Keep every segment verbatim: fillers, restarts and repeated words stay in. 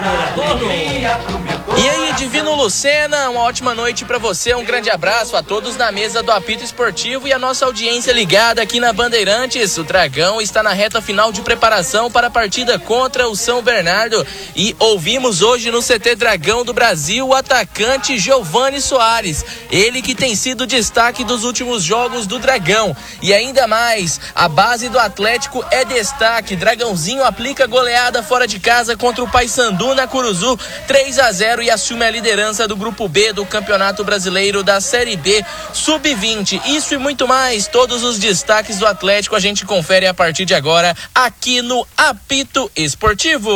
E aí, Divino Lucena, uma ótima noite pra você, um grande abraço a todos na mesa do Apito Esportivo e a nossa audiência ligada aqui na Bandeirantes. O Dragão está na reta final de preparação para a partida contra o São Bernardo e ouvimos hoje no C T Dragão do Brasil o atacante Giovani Soares, ele que tem sido destaque dos últimos jogos do Dragão. E ainda mais, a base do Atlético é destaque, Dragãozinho aplica goleada fora de casa contra o Paysandu na Curuzu, três a zero, e assume a liderança do Grupo B do Campeonato Brasileiro da Série B sub vinte. Isso e muito mais, todos os destaques do Atlético a gente confere a partir de agora aqui no Apito Esportivo.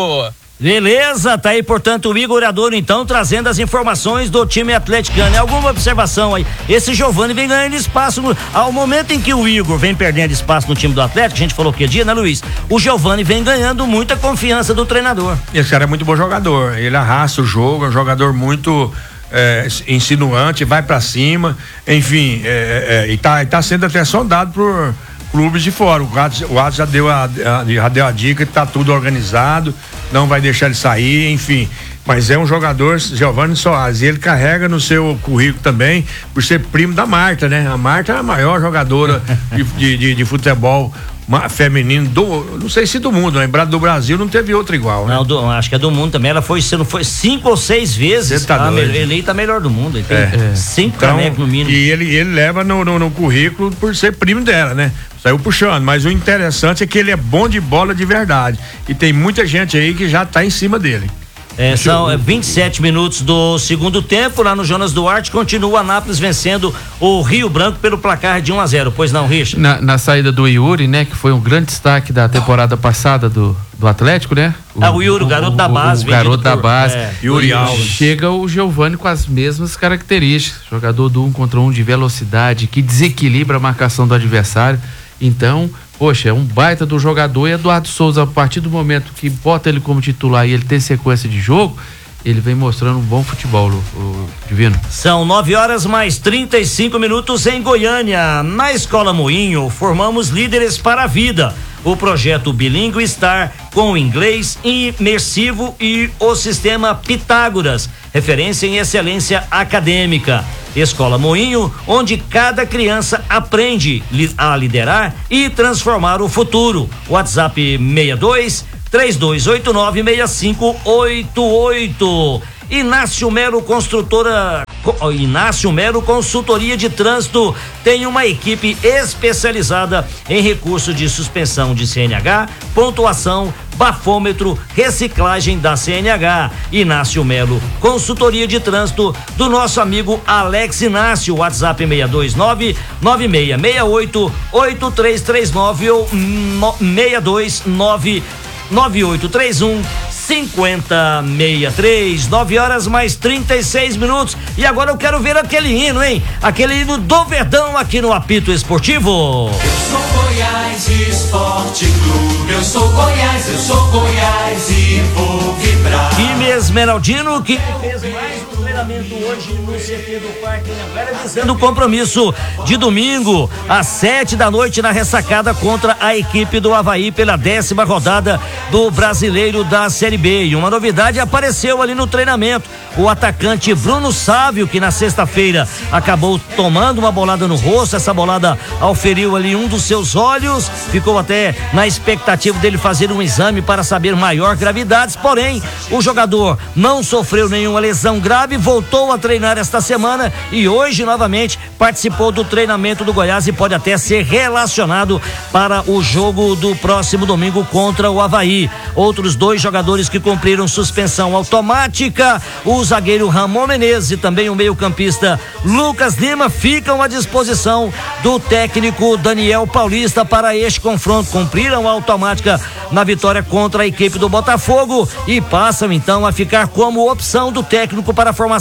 Beleza, tá aí, portanto, o Igor Adoro, então, trazendo as informações do time atleticano. Alguma observação aí? Esse Giovani vem ganhando espaço no, ao momento em que o Igor vem perdendo espaço no time do Atlético, a gente falou que dia, né, Luiz? O Giovani vem ganhando muita confiança do treinador. Esse cara é muito bom jogador, ele arrasta o jogo, é um jogador muito é, insinuante, vai pra cima, enfim, é, é, e tá, tá sendo até sondado por clubes de fora. O Atos, o Atos já deu a, a, já deu a dica que tá tudo organizado, não vai deixar ele sair, enfim. Mas é um jogador, Giovani Soares, e ele carrega no seu currículo também por ser primo da Marta, né? A Marta é a maior jogadora de, de, de, de futebol feminino do, não sei se do mundo, lembrado do Brasil, não teve outra igual, né? Não, do, acho que é do mundo também. Ela foi, se não foi cinco ou seis vezes tá a, eleita a melhor do mundo. Ele tem é. cinco então, canecos no mínimo. E ele, ele leva no, no, no currículo por ser primo dela, né? Saiu puxando, mas o interessante é que ele é bom de bola de verdade. E tem muita gente aí que já tá em cima dele. É, são é, vinte e sete minutos do segundo tempo, lá no Jonas Duarte, continua a Anápolis vencendo o Rio Branco pelo placar de um a zero, pois não, Richard? Na, na saída do Yuri, né, que foi um grande destaque da temporada passada do, do Atlético, né? O, ah, o Yuri, o garoto o, da base. O, o garoto da por, base. É, Yuri Alves. Chega o Giovani com as mesmas características, jogador do um contra um de velocidade, que desequilibra a marcação do adversário, então... Poxa, é um baita do jogador, e Eduardo Souza, a partir do momento que bota ele como titular e ele tem sequência de jogo, ele vem mostrando um bom futebol, o, o Divino. São nove horas mais trinta e cinco minutos em Goiânia. Na Escola Moinho, formamos líderes para a vida. O projeto Bilíngue Star com inglês imersivo e o sistema Pitágoras, referência em excelência acadêmica. Escola Moinho, onde cada criança aprende a liderar e transformar o futuro. WhatsApp seis dois, três dois oito nove, seis cinco oito oito. Inácio Melo Construtora, Inácio Melo Consultoria de Trânsito tem uma equipe especializada em recurso de suspensão de C N H, pontuação, bafômetro, reciclagem da C N H. Inácio Melo Consultoria de Trânsito, do nosso amigo Alex Inácio. WhatsApp seis dois nove, nove seis seis oito, oito três três nove ou seis dois nove, nove oito três um cinquenta sessenta e três, nove horas mais trinta e seis minutos. E agora eu quero ver aquele hino, hein? Aquele hino do Verdão aqui no Apito Esportivo. Eu sou Goiás Esporte Clube, eu sou Goiás, eu sou Goiás e vou vibrar. Time Esmeraldino que fez mais um treinamento hoje no C T do Parque Anhanguera, dizendo o compromisso de domingo às sete da noite na ressacada contra a equipe do Avaí pela décima rodada do Brasileiro da Série B. E uma novidade apareceu ali no treinamento: o atacante Bruno Sávio, que na sexta-feira acabou tomando uma bolada no rosto. Essa bolada auferiu ali um dos seus olhos, ficou até na expectativa dele fazer um exame para saber maior gravidade, porém o jogador não sofreu nenhuma lesão grave, voltou a treinar esta semana e hoje novamente participou do treinamento do Goiás e pode até ser relacionado para o jogo do próximo domingo contra o Avaí. Outros dois jogadores que cumpriram suspensão automática, o zagueiro Ramon Menezes e também o meio-campista Lucas Lima, ficam à disposição do técnico Daniel Paulista para este confronto. Cumpriram a automática na vitória contra a equipe do Botafogo e passam então a ficar como opção do técnico para a formação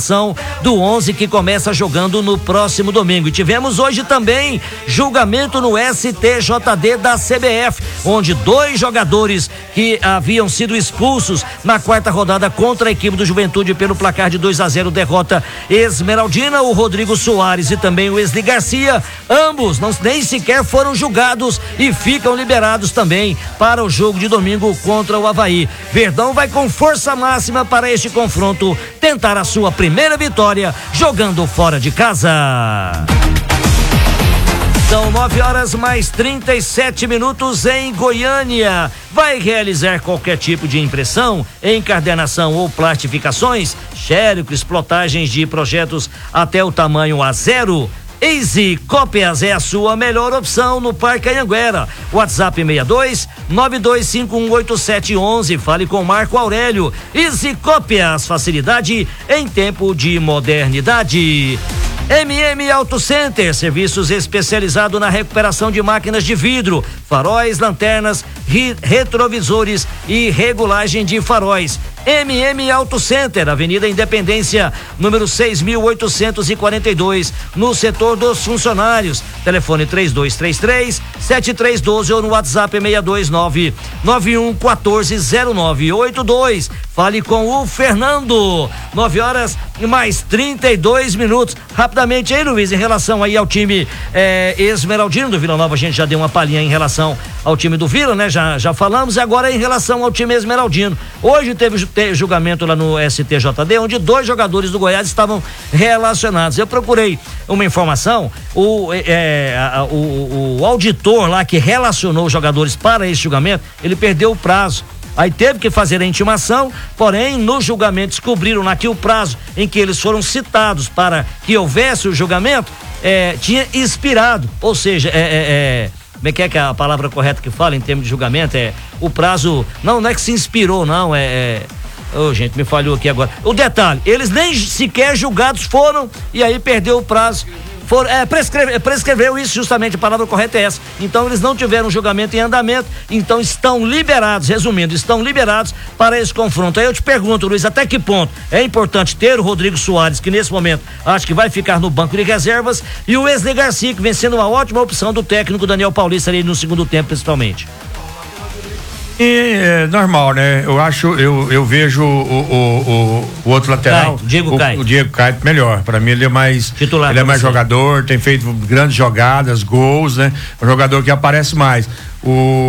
escalação do onze que começa jogando no próximo domingo. E tivemos hoje também julgamento no S T J D da C B F, onde dois jogadores que haviam sido expulsos na quarta rodada contra a equipe do Juventude pelo placar de dois a zero, derrota esmeraldina, o Rodrigo Soares e também o Wesley Garcia, ambos não, nem sequer foram julgados e ficam liberados também para o jogo de domingo contra o Avaí. Verdão vai com força máxima para este confronto, tentar a sua primeira vitória jogando fora de casa. São nove horas mais trinta e sete minutos em Goiânia. Vai realizar qualquer tipo de impressão, encadernação ou plastificações, xerox, plotagens de projetos até o tamanho A zero? Easy Cópias é a sua melhor opção no Parque Anhanguera. WhatsApp seis dois nove dois cinco um oito sete um um. Fale com Marco Aurélio. Easy Cópias, facilidade em tempo de modernidade. M M Auto Center, serviços especializados na recuperação de máquinas de vidro, faróis, lanternas, ri, retrovisores e regulagem de faróis. M M Auto Center, Avenida Independência, número seis mil oitocentos e quarenta e dois, no setor dos funcionários. Telefone três dois três três, sete três um dois ou no WhatsApp seis dois nove, nove um um quatro zero nove oito dois. Fale com o Fernando. nove horas e mais trinta e dois minutos. Rapidamente aí, Luiz, em relação aí ao time eh, esmeraldino do Vila Nova, a gente já deu uma palhinha em relação ao time do Vila, né? Já, já falamos, e agora em relação ao time esmeraldino. Hoje teve julgamento lá no S T J D, onde dois jogadores do Goiás estavam relacionados. Eu procurei uma informação, o, é, a, o, o auditor lá que relacionou os jogadores para esse julgamento, ele perdeu o prazo. Aí teve que fazer a intimação, porém no julgamento descobriram lá que o prazo em que eles foram citados para que houvesse o julgamento é, tinha expirado, ou seja, é, é, é como é que é que é a palavra correta que fala em termos de julgamento? É o prazo, não, não é que se inspirou, não, é, é ô, oh, gente, me falhou aqui agora. O detalhe, eles nem sequer julgados foram e aí perdeu o prazo. For, é, prescreve, prescreveu isso, justamente, a palavra correta é essa. Então eles não tiveram julgamento em andamento, então estão liberados, resumindo, estão liberados para esse confronto. Aí eu te pergunto, Luiz, até que ponto é importante ter o Rodrigo Soares, que nesse momento acho que vai ficar no banco de reservas, e o Wesley Garcia, que vem sendo uma ótima opção do técnico Daniel Paulista ali no segundo tempo, principalmente. E é normal, né? Eu acho, eu, eu vejo o, o, o, o outro lateral, Caio, Diego o, Caio. o Diego Caio melhor. Para mim ele é mais titular, ele é mais você. jogador, tem feito grandes jogadas, gols, né? Um jogador que aparece mais. O,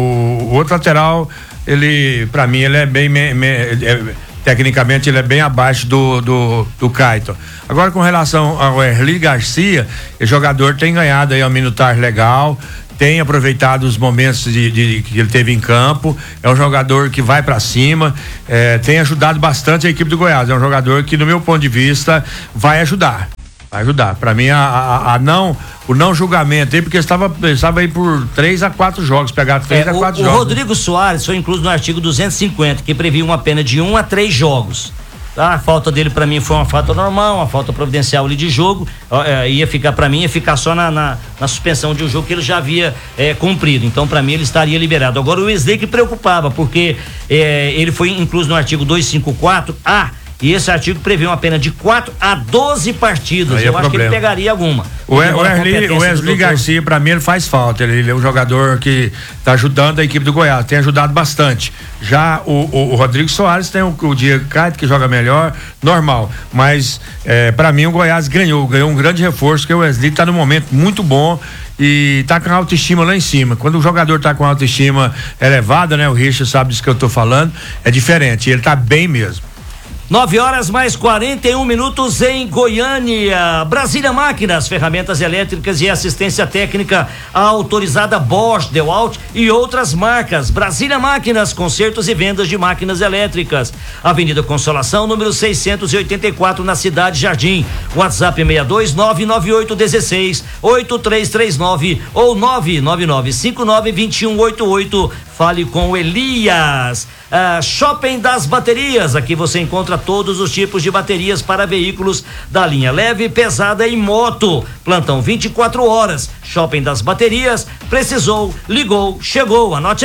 o outro lateral, ele, para mim, ele é bem me, me, é, tecnicamente ele é bem abaixo do do, do Caio. Agora, com relação ao Wesley Garcia, o jogador tem ganhado aí uma minutagem legal, tem aproveitado os momentos de, de, que ele teve em campo, é um jogador que vai para cima, é, tem ajudado bastante a equipe do Goiás, é um jogador que, no meu ponto de vista, vai ajudar, vai ajudar. Para mim, a, a, a não, o não julgamento aí, porque estava, estava aí por três a quatro jogos, pegar três é, a quatro o, jogos. O Rodrigo Soares foi incluso no artigo duzentos e cinquenta, que previa uma pena de um a três jogos. A falta dele para mim foi uma falta normal, uma falta providencial ali de jogo, é, ia ficar para mim, ia ficar só na, na, na suspensão de um jogo que ele já havia é, cumprido, então para mim ele estaria liberado. Agora o Wesley que preocupava, porque é, ele foi incluso no artigo duzentos e cinquenta e quatro A, e esse artigo prevê uma pena de quatro a doze partidas. Aí eu é acho problema. que ele pegaria alguma. O Wesley, o Wesley Garcia, para mim, ele faz falta. Ele, ele é um jogador que está ajudando a equipe do Goiás, tem ajudado bastante. Já o, o, o Rodrigo Soares tem o, o Diego Caio, que joga melhor, normal. Mas, é, para mim, o Goiás ganhou, ganhou um grande reforço, que o Wesley está num momento muito bom e está com a autoestima lá em cima. Quando o jogador está com a autoestima elevada, né? O Richard sabe disso que eu estou falando, é diferente. Ele está bem mesmo. nove horas mais quarenta e um minutos em Goiânia. Brasília Máquinas, ferramentas elétricas e assistência técnica autorizada Bosch, DeWalt e outras marcas. Brasília Máquinas, consertos e vendas de máquinas elétricas. Avenida Consolação, número seiscentos e oitenta e quatro, na Cidade Jardim. WhatsApp seis dois nove nove oito um seis oito três três nove ou nove nove nove cinco nove dois um oito oito. Fale com Elias. Ah, Shopping das Baterias, aqui você encontra todos os tipos de baterias para veículos da linha leve, pesada e moto. Plantão vinte e quatro horas. Shopping das Baterias, precisou, ligou, chegou. Anote aí,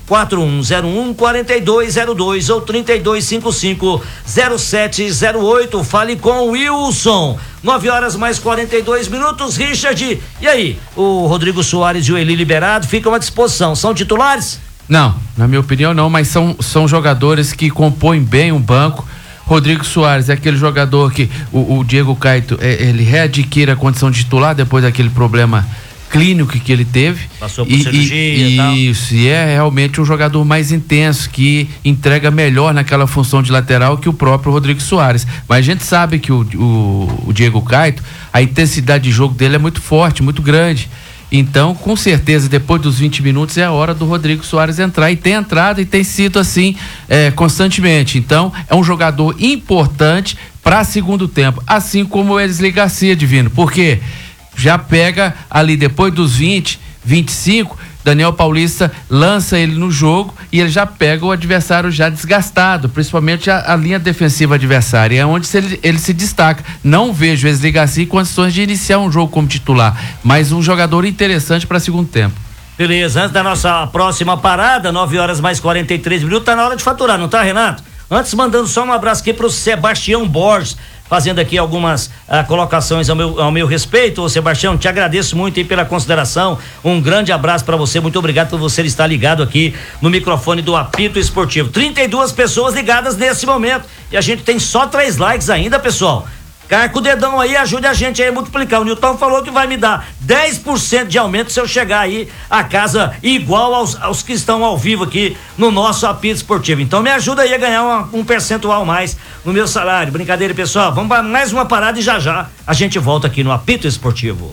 quatro um zero um, quatro dois zero dois ou trinta e dois cinquenta e cinco, zero sete zero oito. Fale com o Wilson. nove horas mais quarenta e dois minutos. Richard, e aí? O Rodrigo Soares e o Eli Liberado ficam à disposição. São titulares? Não, na minha opinião não, mas são, são jogadores que compõem bem um banco. Rodrigo Soares é aquele jogador que o, o Diego Caetano, é, ele readquire a condição de titular depois daquele problema clínico que ele teve. Passou por e, cirurgia e, e tal. Isso, e é realmente um jogador mais intenso, que entrega melhor naquela função de lateral que o próprio Rodrigo Soares. Mas a gente sabe que o, o, o Diego Caetano, a intensidade de jogo dele é muito forte, muito grande. Então, com certeza, depois dos vinte minutos é a hora do Rodrigo Soares entrar, e tem entrado e tem sido assim é, constantemente. Então, é um jogador importante para segundo tempo, assim como o Wesley Garcia, Divino, porque já pega ali depois dos vinte, vinte e cinco, Daniel Paulista lança ele no jogo e ele já pega o adversário já desgastado, principalmente a, a linha defensiva adversária, é onde ele, ele se destaca. Não vejo Wesley Garcia em condições de iniciar um jogo como titular, mas um jogador interessante para segundo tempo. Beleza, antes da nossa próxima parada, nove horas mais quarenta e três minutos, tá na hora de faturar, não tá, Renato? Antes, mandando só um abraço aqui pro Sebastião Borges, fazendo aqui algumas ah, colocações ao meu, ao meu respeito. Ô, Sebastião, te agradeço muito aí pela consideração, um grande abraço para você, muito obrigado por você estar ligado aqui no microfone do Apito Esportivo. trinta e duas pessoas ligadas nesse momento e a gente tem só três likes ainda, pessoal. Carca o dedão aí, ajude a gente aí a multiplicar. O Nilton falou que vai me dar dez por cento de aumento se eu chegar aí a casa igual aos, aos que estão ao vivo aqui no nosso Apito Esportivo. Então me ajuda aí a ganhar uma, um percentual mais no meu salário. Brincadeira, pessoal. Vamos para mais uma parada e já já a gente volta aqui no Apito Esportivo.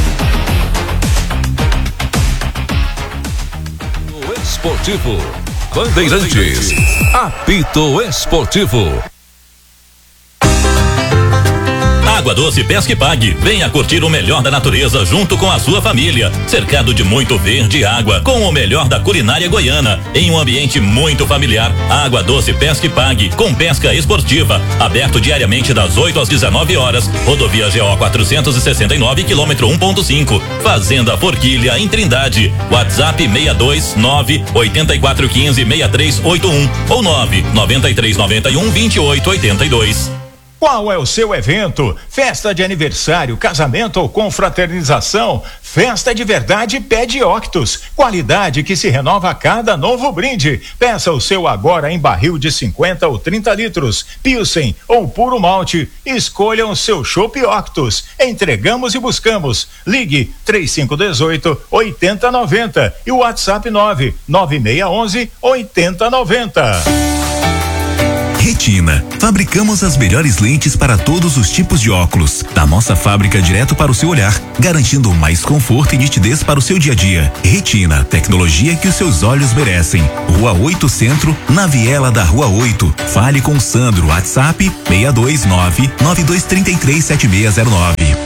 O Esportivo Bandeirantes. Apito Esportivo. Água Doce Pesca e Pague. Venha curtir o melhor da natureza junto com a sua família. Cercado de muito verde e água, com o melhor da culinária goiana, em um ambiente muito familiar. Água Doce Pesca e Pague, com pesca esportiva. Aberto diariamente das oito às dezenove horas. Rodovia G O quatrocentos e sessenta e nove, quilômetro um ponto cinco. Fazenda Forquilha, em Trindade. WhatsApp seis dois nove, oito quatro um cinco, seis três oito um ou nove nove três nove um, dois oito oito dois. Qual é o seu evento? Festa de aniversário, casamento ou confraternização? Festa de Verdade pede Octus. Qualidade que se renova a cada novo brinde. Peça o seu agora em barril de cinquenta ou trinta litros, Pilsen ou puro malte. Escolham o seu chopp Octus. Entregamos e buscamos. Ligue três cinco um oito, oito zero nove zero e o WhatsApp nove nove seis um um, oito zero nove zero. Retina. Fabricamos as melhores lentes para todos os tipos de óculos. Da nossa fábrica direto para o seu olhar, garantindo mais conforto e nitidez para o seu dia a dia. Retina, tecnologia que os seus olhos merecem. Rua oito Centro, na viela da Rua oito. Fale com Sandro, WhatsApp seis dois nove, nove dois três três, sete seis zero nove.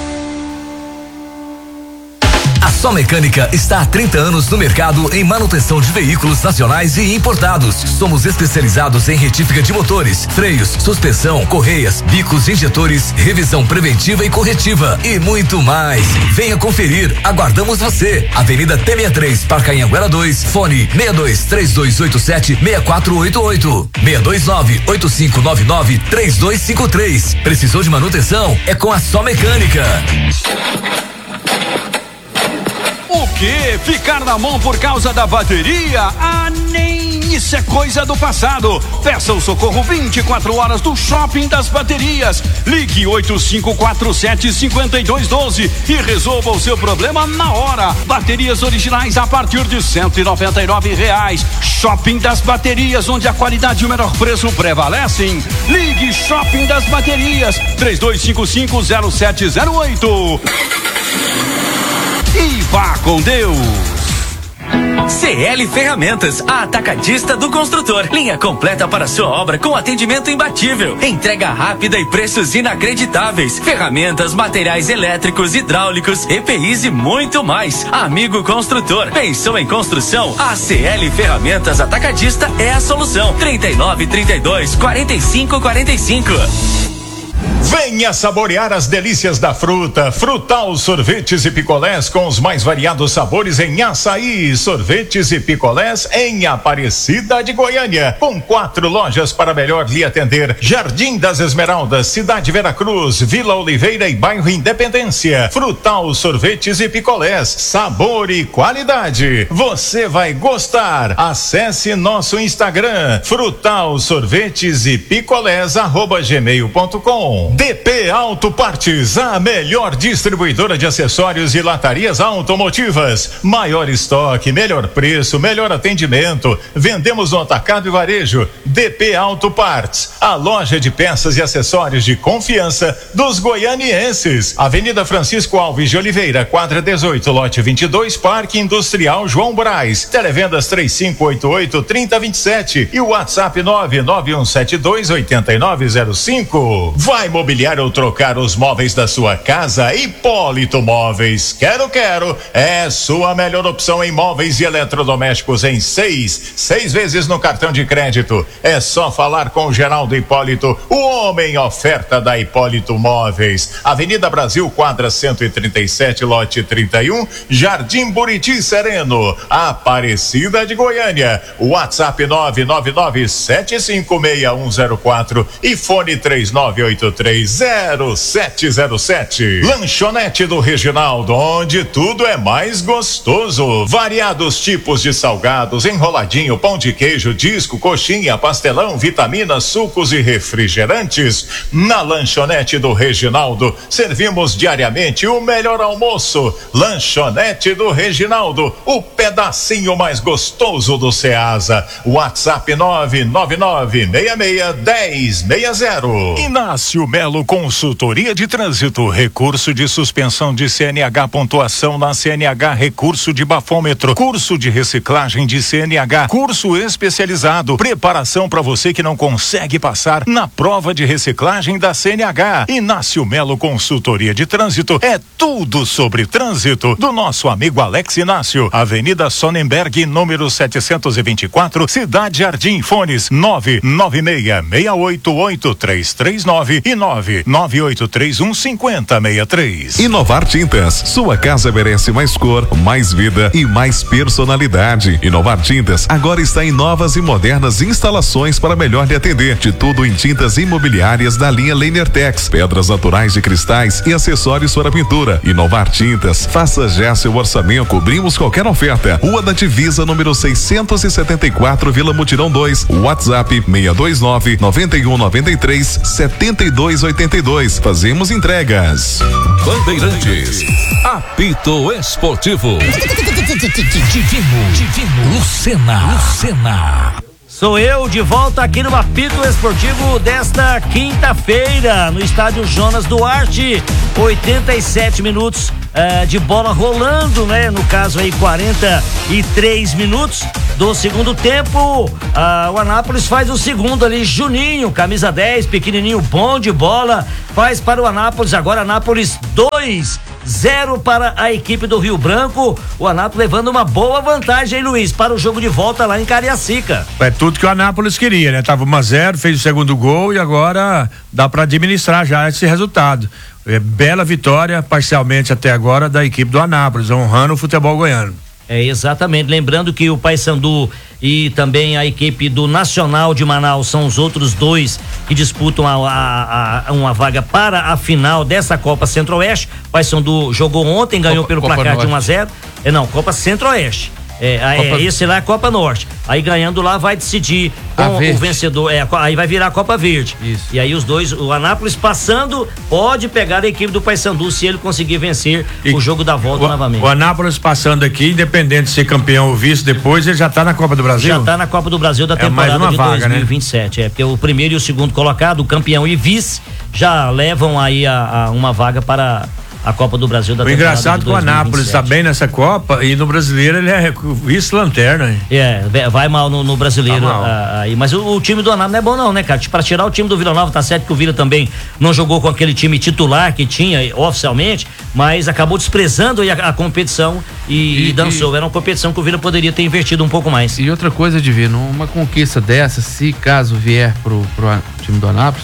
A Só Mecânica está há trinta anos no mercado em manutenção de veículos nacionais e importados. Somos especializados em retífica de motores, freios, suspensão, correias, bicos, injetores, revisão preventiva e corretiva e muito mais. Venha conferir, aguardamos você. Avenida T sessenta e três, Parque Anhanguera dois, fone seis dois três dois oito sete, seis quatro oito oito, seis dois nove, oito cinco nove nove, três dois cinco três. Precisou de manutenção? É com a Só Mecânica. O quê? Ficar na mão por causa da bateria? Ah, nem isso é coisa do passado. Peça o socorro vinte e quatro horas do Shopping das Baterias. Ligue oito cinco quatro sete, cinco dois um dois e resolva o seu problema na hora. Baterias originais a partir de cento e noventa e nove reais. Shopping das Baterias, onde a qualidade e o menor preço prevalecem. Ligue Shopping das Baterias, três dois cinco cinco, zero sete zero oito. E vá com Deus. C L Ferramentas, a atacadista do construtor. Linha completa para sua obra com atendimento imbatível. Entrega rápida e preços inacreditáveis. Ferramentas, materiais elétricos, hidráulicos, E P Is e muito mais. Amigo construtor, pensou em construção? A C L Ferramentas Atacadista é a solução. trinta e nove, trinta e dois, quarenta e cinco, quarenta e cinco. Venha saborear as delícias da fruta. Frutal sorvetes e picolés com os mais variados sabores em açaí. Sorvetes e picolés em Aparecida de Goiânia. Com quatro lojas para melhor lhe atender. Jardim das Esmeraldas, Cidade Veracruz, Vila Oliveira e Bairro Independência. Frutal sorvetes e picolés. Sabor e qualidade. Você vai gostar. Acesse nosso Instagram. Frutal sorvetes e picolés arroba gmail ponto com. D P Auto Partes, a melhor distribuidora de acessórios e latarias automotivas. Maior estoque, melhor preço, melhor atendimento. Vendemos no atacado e varejo. D P Auto Partes, a loja de peças e acessórios de confiança dos goianienses. Avenida Francisco Alves de Oliveira, quadra dezoito, lote vinte e dois, Parque Industrial João Braz. Televendas três cinco oito oito, três zero dois sete e o WhatsApp nove nove um sete dois oito nove zero cinco. Vai mobiliar ou trocar os móveis da sua casa? Hipólito Móveis. Quero, quero. É sua melhor opção em móveis e eletrodomésticos em seis, seis vezes no cartão de crédito. É só falar com o Geraldo Hipólito, o homem oferta da Hipólito Móveis. Avenida Brasil, quadra cento e trinta e sete, lote trinta e um, Jardim Buriti Sereno, Aparecida de Goiânia. WhatsApp nove nove nove sete cinco seis um zero quatro e fone três nove oito três zero sete zero sete. Lanchonete do Reginaldo, onde tudo é mais gostoso. Variados tipos de salgados, enroladinho, pão de queijo, disco, coxinha, pastelão, vitaminas, sucos e refrigerantes. Na Lanchonete do Reginaldo, servimos diariamente o melhor almoço. Lanchonete do Reginaldo, o pedacinho mais gostoso do Ceasa. WhatsApp nove nove nove seis seis dez seis zero. Inácio Melo Consultoria de Trânsito, recurso de suspensão de C N H, pontuação na C N H, recurso de bafômetro, curso de reciclagem de C N H, curso especializado, preparação para você que não consegue passar na prova de reciclagem da C N H. Inácio Melo Consultoria de Trânsito é tudo sobre trânsito do nosso amigo Alex Inácio. Avenida Sonnenberg, número setecentos e vinte e quatro, Cidade Jardim. Fones nove nove seis seis oito oito três três nove e nove nove oito três um cinco zero seis três. Inovar Tintas, sua casa merece mais cor, mais vida e mais personalidade. Inovar Tintas agora está em novas e modernas instalações para melhor lhe atender. De tudo em tintas imobiliárias da linha Lenertex, pedras naturais de cristais e acessórios para pintura. Inovar Tintas, faça já seu orçamento, cobrimos qualquer oferta. Rua da Divisa, número seiscentos e setenta e quatro, Vila Mutirão dois. WhatsApp seis dois nove nove um nove três sete dois oito dois. Fazemos entregas. Bandeirantes, apito esportivo. Divino, Divino, Lucena, Lucena. Sou eu de volta aqui no apito esportivo desta quinta-feira no estádio Jonas Duarte. oitenta e sete minutos uh, de bola rolando, né? No caso aí quarenta e três minutos do segundo tempo. Uh, o Anápolis faz o segundo ali. Juninho, camisa dez, pequenininho, bom de bola, faz para o Anápolis. Agora Anápolis dois, zero para a equipe do Rio Branco. O Anápolis levando uma boa vantagem, hein, Luiz, para o jogo de volta lá em Cariacica. É tudo que o Anápolis queria, né? Tava um a zero, fez o segundo gol e agora dá para administrar já esse resultado. É bela vitória, parcialmente até agora, da equipe do Anápolis, honrando o futebol goiano. É, exatamente, lembrando que o Paysandu e também a equipe do Nacional de Manaus são os outros dois que disputam a, a, a, uma vaga para a final dessa Copa Centro-Oeste. O Paysandu jogou ontem, ganhou Copa, pelo Copa placar Norte. De um a zero. É, não, Copa Centro-Oeste. É, Copa... é, esse lá é Copa Norte. Aí ganhando lá vai decidir com o vencedor. É, aí vai virar a Copa Verde. Isso. E aí os dois, o Anápolis passando, pode pegar a equipe do Paysandu se ele conseguir vencer e o jogo da volta o, novamente. O Anápolis passando aqui, independente de ser campeão ou vice depois, ele já está na Copa do Brasil? Já está na Copa do Brasil da é temporada de vaga, dois mil e vinte e sete. Né? É, porque o primeiro e o segundo colocado, o campeão e vice, já levam aí a, a uma vaga para a Copa do Brasil da o temporada engraçado que o Anápolis está bem nessa Copa e no brasileiro ele é vice-lanterna. É, vai mal no, no brasileiro. Tá mal. Ah, aí, mas o, o time do Anápolis não é bom não, né, cara? Para tirar o time do Vila Nova, tá certo que o Vila também não jogou com aquele time titular que tinha oficialmente, mas acabou desprezando a, a competição e, e, e dançou. E, era uma competição que o Vila poderia ter investido um pouco mais. E outra coisa, Divino, uma conquista dessa, se caso vier pro, pro time do Anápolis,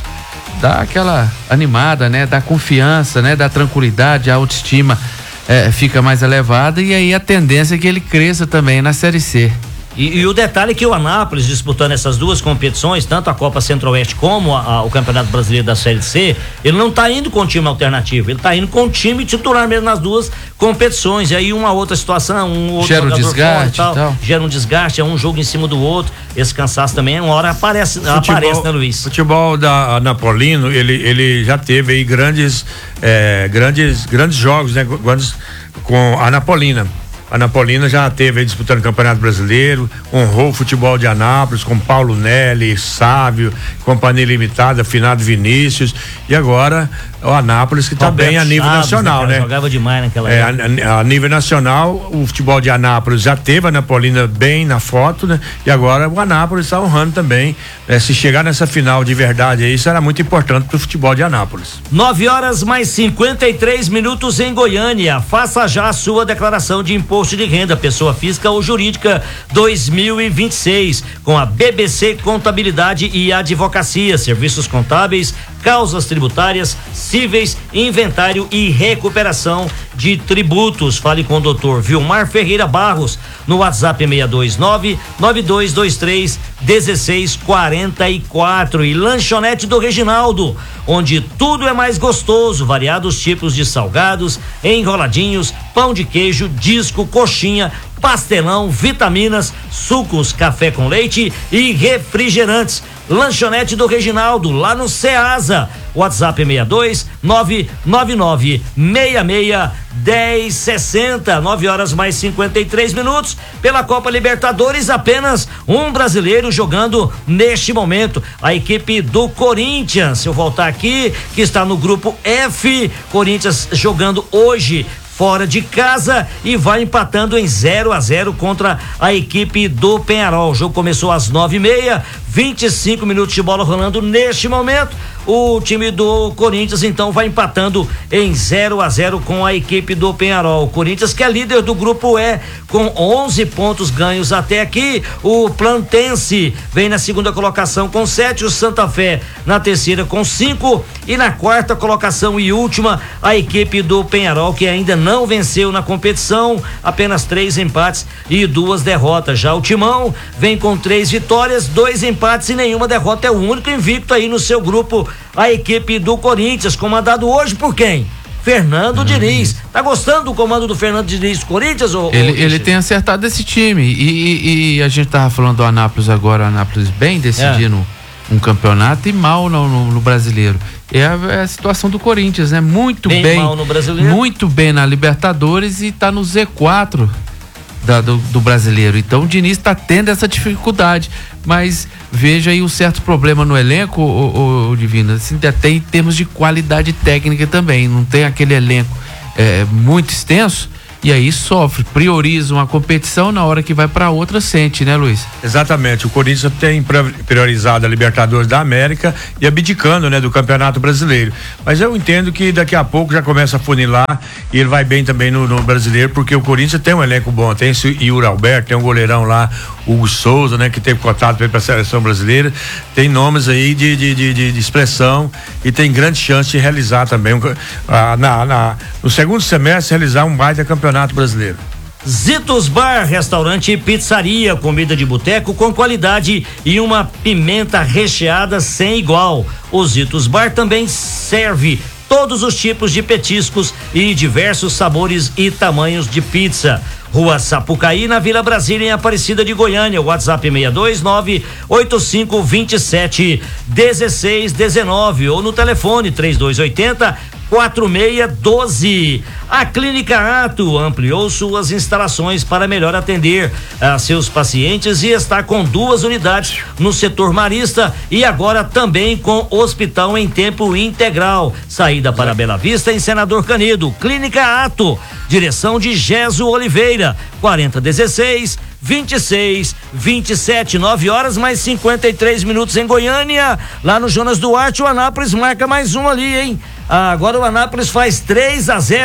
dá aquela animada, né? Dá confiança, né? Dá tranquilidade, a autoestima é, fica mais elevada e aí a tendência é que ele cresça também na Série C. E, e o detalhe é que o Anápolis, disputando essas duas competições, tanto a Copa Centro-Oeste como a, a, o Campeonato Brasileiro da Série C, ele não está indo com o time alternativo, ele está indo com o time titular mesmo nas duas competições. E aí uma outra situação, um outro gera um desgaste, tal, tal. gera um desgaste, é um jogo em cima do outro. Esse cansaço também, uma hora aparece, Futebol, aparece, né, Luiz? Futebol da Anapolino, ele, ele já teve aí grandes, é, grandes, grandes jogos, né, grandes, com a Anapolina. A Anapolina já teve aí disputando o Campeonato Brasileiro, honrou o futebol de Anápolis com Paulo Nelly, Sávio, Companhia Limitada, Finado Vinícius, e agora o Anápolis que está bem a nível Chaves, nacional, né? Jogava demais naquela é, a, a nível nacional, o futebol de Anápolis já teve a Anapolina bem na foto, né? E agora o Anápolis está honrando também, né? Se chegar nessa final de verdade aí, será muito importante para o futebol de Anápolis. nove horas mais cinquenta e três minutos em Goiânia. Faça já a sua declaração de imposto de renda, pessoa física ou jurídica dois mil e vinte e seis, com a B B C Contabilidade e Advocacia, serviços contábeis, causas tributárias, cíveis, inventário e recuperação de tributos. Fale com o doutor Vilmar Ferreira Barros no WhatsApp seis dois nove, nove dois dois três, um seis quatro quatro. E Lanchonete do Reginaldo, onde tudo é mais gostoso, variados tipos de salgados, enroladinhos, pão de queijo, disco, coxinha, pastelão, vitaminas, sucos, café com leite e refrigerantes. Lanchonete do Reginaldo, lá no Ceasa. WhatsApp seis dois nove nove nove seis seis um zero seis zero. nove horas mais cinquenta e três minutos. Pela Copa Libertadores, apenas um brasileiro jogando neste momento. A equipe do Corinthians. Se eu voltar aqui, que está no grupo F, Corinthians jogando hoje fora de casa e vai empatando em zero a zero contra a equipe do Penharol. O jogo começou às nove e meia, vinte e cinco minutos de bola rolando neste momento. O time do Corinthians então vai empatando em zero a zero com a equipe do Penharol. O Corinthians, que é líder do grupo E, com onze pontos ganhos até aqui. O Plantense vem na segunda colocação com sete, o Santa Fé na terceira com cinco e na quarta colocação e última a equipe do Penharol, que ainda não venceu na competição, apenas três empates e duas derrotas. Já o Timão vem com três vitórias, dois empates e nenhuma derrota, é o único invicto aí no seu grupo. A equipe do Corinthians, comandado hoje por quem? Fernando hum. Diniz. Tá gostando do comando do Fernando Diniz do Corinthians? Ou, ele, ou ele tem acertado esse time e, e, e a gente tava falando do Anápolis agora, o Anápolis bem decidindo é. um campeonato e mal no, no, no brasileiro. É a, é a situação do Corinthians, né? Muito bem, bem mal no brasileiro. Muito bem na Libertadores e tá no Z quatro da, do, do brasileiro. Então o Diniz tá tendo essa dificuldade, mas veja aí um certo problema no elenco, o, o, o Divino, assim, até em termos de qualidade técnica também, não tem aquele elenco é, muito extenso, e aí sofre, prioriza uma competição, na hora que vai para outra sente, né, Luiz? Exatamente, o Corinthians tem priorizado a Libertadores da América e abdicando, né, do Campeonato Brasileiro, mas eu entendo que daqui a pouco já começa a funilar e ele vai bem também no, no Brasileiro, porque o Corinthians tem um elenco bom, tem esse Yuri Alberto, tem um goleirão lá, Hugo Souza, né, que teve contato para a seleção brasileira, tem nomes aí de, de, de, de, de expressão e tem grande chance de realizar também um, ah, na, na, no segundo semestre realizar um baita campeonato brasileiro. Zitos Bar, restaurante e pizzaria, comida de boteco com qualidade e uma pimenta recheada sem igual. O Zitos Bar também serve todos os tipos de petiscos e diversos sabores e tamanhos de pizza. Rua Sapucaí, na Vila Brasília, em Aparecida de Goiânia. WhatsApp seis dois nove, oito cinco dois sete, um seis um nove ou no telefone três dois oito zero, quatro seis um dois. A Clínica Ato ampliou suas instalações para melhor atender a seus pacientes e está com duas unidades no setor marista e agora também com hospital em tempo integral. Saída para Bela Vista em Senador Canedo. Clínica Ato, direção de Geso Oliveira, quarenta dezesseis, vinte e seis, vinte e sete, nove horas mais cinquenta e três minutos em Goiânia. Lá no Jonas Duarte, o Anápolis marca mais um ali, hein? Ah, agora o Anápolis faz três a zero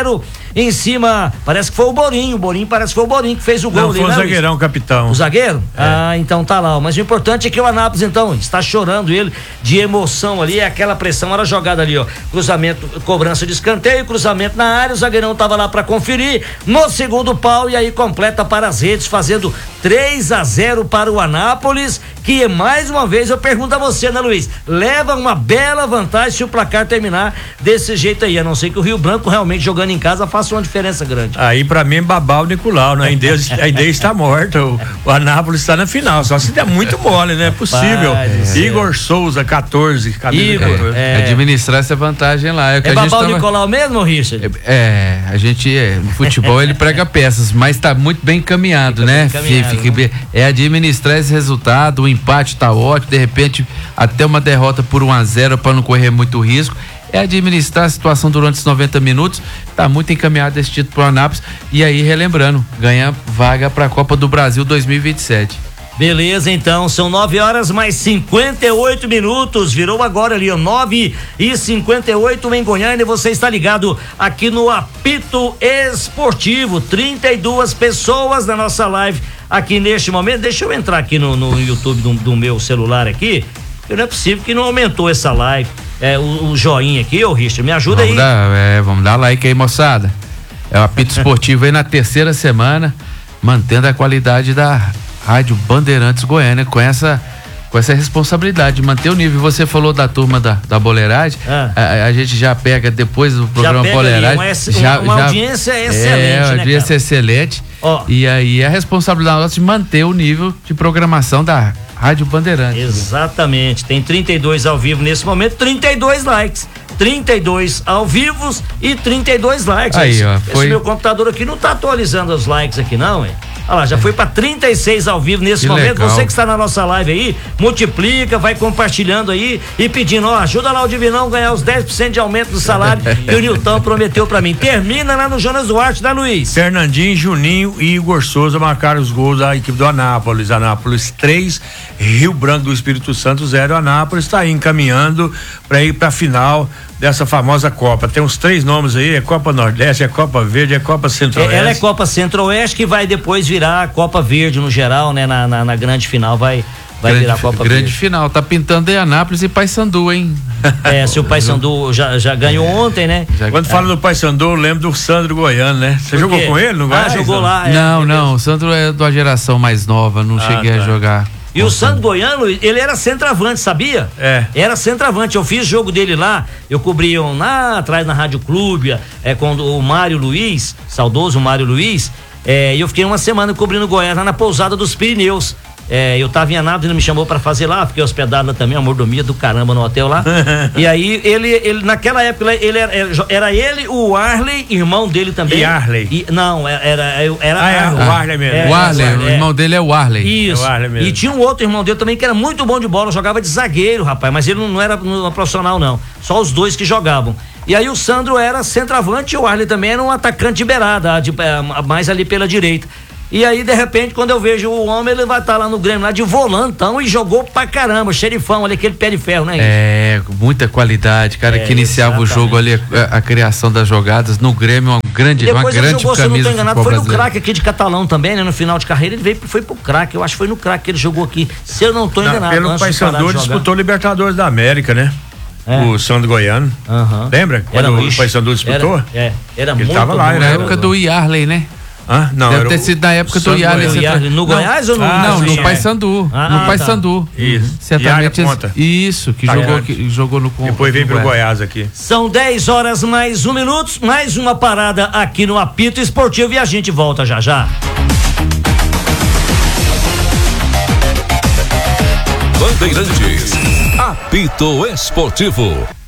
em cima, parece que foi o Borinho, o Borinho parece que foi o Borinho que fez o gol. Não, ali, foi o né, zagueirão, Luiz? capitão. O zagueiro? É. Ah, então tá lá, mas o importante é que o Anápolis, então, está chorando ele de emoção ali, é aquela pressão, era jogada ali, ó, cruzamento, cobrança de escanteio, cruzamento na área, o zagueirão tava lá pra conferir, no segundo pau, e aí completa para as redes, fazendo três a zero para o Anápolis, que mais uma vez eu pergunto a você, né, Luiz? Leva uma bela vantagem se o placar terminar desse jeito aí, a não ser que o Rio Branco realmente jogando em casa faça uma diferença grande. Aí pra mim babar o Nicolau, né? A ideia, a ideia está morta, o, o Anápolis está na final, só se der muito mole, né? É possível. Igor Souza, quatorze, camisa Igor, quatorze. é, administrar essa vantagem lá. É, o que é a gente babar tava... o Nicolau mesmo, Richard? É, é, a gente, é, no futebol ele prega peças, mas tá muito bem encaminhado, Fica né? bem encaminhado, Fica, né? É administrar esse resultado, o empate tá ótimo, de repente até uma derrota por um a zero para não correr muito risco. É administrar a situação durante os noventa minutos, tá muito encaminhado esse título pro Anápolis, e aí relembrando, ganha vaga para a Copa do Brasil dois mil e vinte e sete. Beleza, então, são nove horas mais cinquenta e oito minutos, virou agora ali, ó, nove e cinquenta e oito em Goiânia, você está ligado aqui no Apito Esportivo, trinta e duas pessoas na nossa live aqui neste momento. Deixa eu entrar aqui no, no YouTube do, do meu celular aqui, porque não é possível que não aumentou essa live. É, o, o joinha aqui, ô Richard, me ajuda vamos aí. Dar, é, vamos dar like aí, moçada. É o Apito Esportivo aí na terceira semana, mantendo a qualidade da Rádio Bandeirantes Goiânia, com essa, com essa responsabilidade de manter o nível. Você falou da turma da, da boleiragem, ah. a, a gente já pega depois do programa Boleiragem. Uma, já, uma já, audiência excelente, é, uma né, audiência cara? excelente. Oh. E aí a responsabilidade nossa de manter o nível de programação da Rádio Bandeirantes. Exatamente, tem trinta e dois ao vivo nesse momento, trinta e dois likes, trinta e dois ao vivo e trinta e dois likes. Aí, esse, ó, foi... esse meu computador aqui não tá atualizando os likes aqui não, hein? Olha lá, já foi para trinta e seis ao vivo nesse que momento. Legal. Você que está na nossa live aí, multiplica, vai compartilhando aí e pedindo, ó, ajuda lá o Divinão a ganhar os dez por cento de aumento do salário que o Nilton prometeu para mim. Termina lá no Jonas Duarte, né, Luiz? Fernandinho, Juninho e Igor Souza marcaram os gols da equipe do Anápolis. Anápolis três, Rio Branco do Espírito Santo zero. Anápolis está aí encaminhando para ir para a final dessa famosa Copa. Tem uns três nomes aí, é Copa Nordeste, é Copa Verde, é Copa Centro-Oeste. É, ela é Copa Centro-Oeste, que vai depois virar Copa Verde no geral, né? Na, na, na grande final vai, vai grande, virar Copa grande Verde. final, tá pintando aí Anápolis e Paysandu, hein? É, se o Paysandu já, já ganhou ontem, né? Já, Quando é. fala do Paysandu, eu lembro do Sandro Goiano, né? Você jogou com ele no Goiás? Ah, jogou lá. É, não, não, o Sandro é da geração mais nova, não ah, cheguei tá. a jogar. E o Sandro Goiano, ele era centroavante, sabia? É. Era centroavante. Eu fiz jogo dele lá, eu cobri um lá atrás na Rádio Clube, é, com o Mário Luiz, saudoso Mário Luiz, é, e eu fiquei uma semana cobrindo Goiás lá na pousada dos Pirineus. É, eu tava em Anápolis, ele me chamou pra fazer lá, fiquei hospedado lá também, uma mordomia do caramba no hotel lá. E aí, ele, ele, naquela época, ele era, era ele, o Arley, irmão dele também. E Arley? E, não, era, era, era ah, é, o Arley mesmo. É, o Arley, é, o irmão dele é o Arley. Isso. É o Arley mesmo. E tinha um outro irmão dele também que era muito bom de bola, jogava de zagueiro, rapaz, mas ele não, não era no, no profissional, não. Só os dois que jogavam. E aí o Sandro era centroavante e o Arley também era um atacante de beirada, de, mais ali pela direita. E aí, de repente, quando eu vejo o homem, ele vai estar tá lá no Grêmio, lá de volantão, e jogou pra caramba, xerifão, ali, aquele pé de ferro, né? É, muita qualidade, cara, é, que iniciava exatamente. o jogo ali, a, a criação das jogadas no Grêmio, uma grande, Depois uma grande jogou, camisa. Se eu não tô enganado, foi brasileiro. no craque aqui de Catalão também, né? No final de carreira, ele veio, foi pro craque, eu acho que foi no craque que ele jogou aqui, se eu não tô enganado. Não, pelo Paysandu disputou Libertadores da América, né? É. O Sandro Goiano. Uhum. Lembra? Quando era, o Paysandu disputou? Era, é, era ele muito tava lá, na época do Yarley, né? Ah, não, deve ter sido na época do Yarley. Yarley. No Goiás não, ou no ah, Não, no é. Paysandu. Ah, no ah, Paysandu. Tá. Isso. Certamente. Isso, que, tá jogou, que jogou no Depois veio pro Goiás aqui. São dez horas mais um minuto, mais uma parada aqui no Apito Esportivo e a gente volta já já. Bandeirantes, Apito Esportivo.